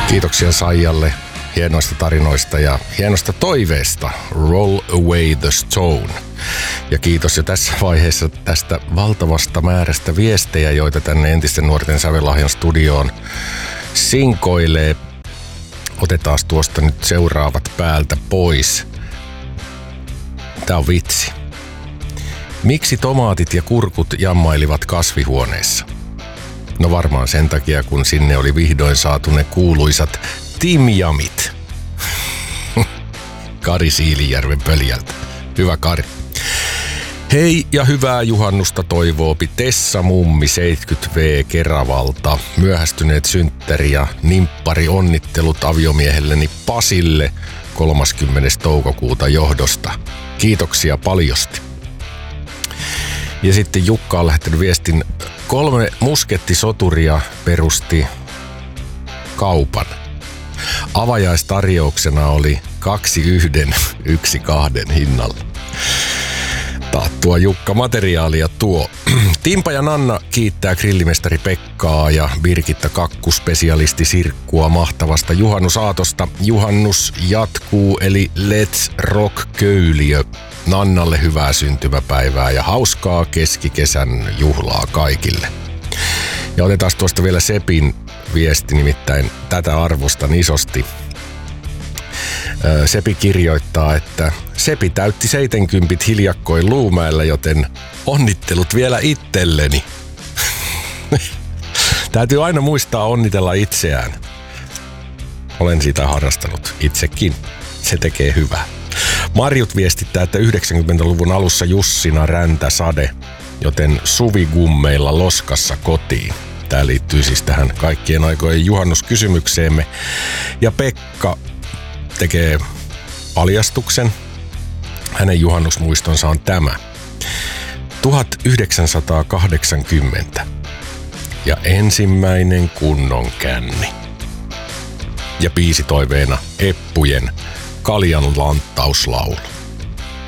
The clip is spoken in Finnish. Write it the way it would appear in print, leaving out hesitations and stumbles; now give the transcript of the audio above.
Kiitoksia Saijalle hienoista tarinoista ja hienosta toiveesta Roll Away the Stone. Ja kiitos jo tässä vaiheessa tästä valtavasta määrästä viestejä, joita tänne Entisten nuorten sävellahjan studioon sinkoilee. Otetaan tuosta nyt seuraavat päältä pois. Tää on vitsi. Miksi tomaatit ja kurkut jammailivat kasvihuoneessa? No varmaan sen takia, kun sinne oli vihdoin saatu ne kuuluisat timjamit. Kari Siilijärven Pöljältä. Hyvä Kari. Hei ja hyvää juhannusta toivoopi Tessa Mummi 70V Keravalta. Myöhästyneet synttäri ja nimppari onnittelut aviomiehelleni Pasille 30. toukokuuta johdosta. Kiitoksia paljosti. Ja sitten Jukka on lähettänyt viestin. 3 muskettisoturia perusti kaupan. Avajaistarjouksena oli 2 1, 1 2 hinnalla. Taattua Jukka materiaalia tuo. Timpa ja Nanna kiittää grillimestari Pekkaa ja Birgitta Kakkuspesialisti Sirkkua mahtavasta juhannusaatosta. Juhannus jatkuu eli Let's Rock Köyliö. Nannalle hyvää syntymäpäivää ja hauskaa keskikesän juhlaa kaikille. Ja otetaan tuosta vielä Sepin viesti, nimittäin tätä arvostan isosti. Sepi kirjoittaa, että Sepi täytti 70 hiljakkoin Luumäellä, joten onnittelut vielä itselleni. Täytyy aina muistaa onnitella itseään. Olen sitä harrastanut itsekin. Se tekee hyvää. Marjut viestittää, että 90-luvun alussa Jussina räntäsade, joten suvigummeilla loskassa kotiin. Tämä liittyy siis tähän kaikkien aikojen juhannuskysymykseemme. Ja Pekka tekee paljastuksen. Hänen juhannusmuistonsa on tämä. 1980. Ja ensimmäinen kunnon känni. Ja biisitoiveena Eppujen Kaljan lanttauslaulu.